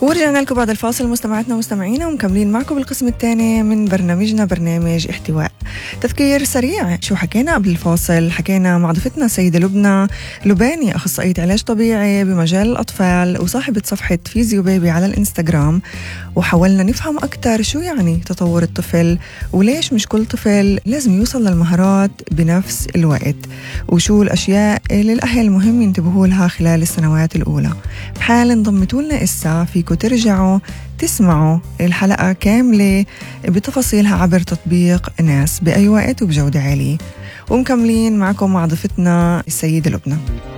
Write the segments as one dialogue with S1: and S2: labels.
S1: ورجعنا لكم بعد الفاصل مستمعاتنا ومستمعينا ومكملين معكم بالقسم الثاني من برنامجنا برنامج احتواء. تذكير سريع شو حكينا قبل الفاصل. حكينا مع ضيفتنا السيدة لبنى لباني، أخصائية علاج طبيعي بمجال الأطفال وصاحبة صفحة فيزيو بيبي على الإنستغرام، وحاولنا نفهم أكتر شو يعني تطور الطفل وليش مش كل طفل لازم يوصل للمهارات بنفس الوقت، وشو الأشياء اللي الأهل مهم ينتبهوا لها خلال السنوات الأولى. بحال انضمتوا لنا إسا فيكم ترجعوا تسمعوا الحلقة كاملة بتفاصيلها عبر تطبيق ناس بأي وقت وبجودة عالية. ومكملين معكم مع ضيفتنا السيدة لبنى.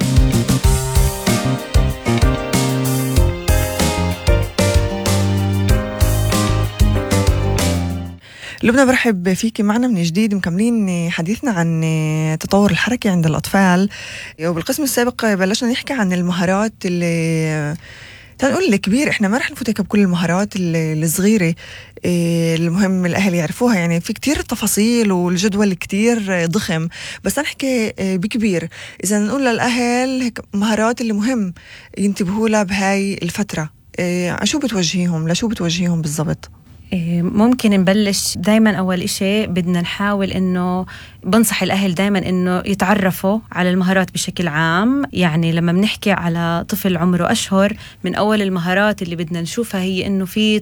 S1: لبنى برحب فيكي معنا من جديد. مكملين حديثنا عن تطور الحركة عند الأطفال، وبالقسم السابق بلشنا نحكي عن المهارات اللي تنقول الكبير احنا ما رح نفوتك بكل المهارات الصغيرة المهم الأهل يعرفوها، يعني في كتير تفاصيل والجدول كتير ضخم، بس نحكي بكبير. إذا نقول للأهل مهارات اللي مهم ينتبهوا لها بهاي الفترة، شو بتوجهيهم؟ لشو بتوجهيهم بالضبط؟
S2: ممكن نبلش دايما. أول إشي بدنا نحاول إنه بنصح الأهل دايما إنه يتعرفوا على المهارات بشكل عام. يعني لما بنحكي على طفل عمره أشهر، من أول المهارات اللي بدنا نشوفها هي إنه في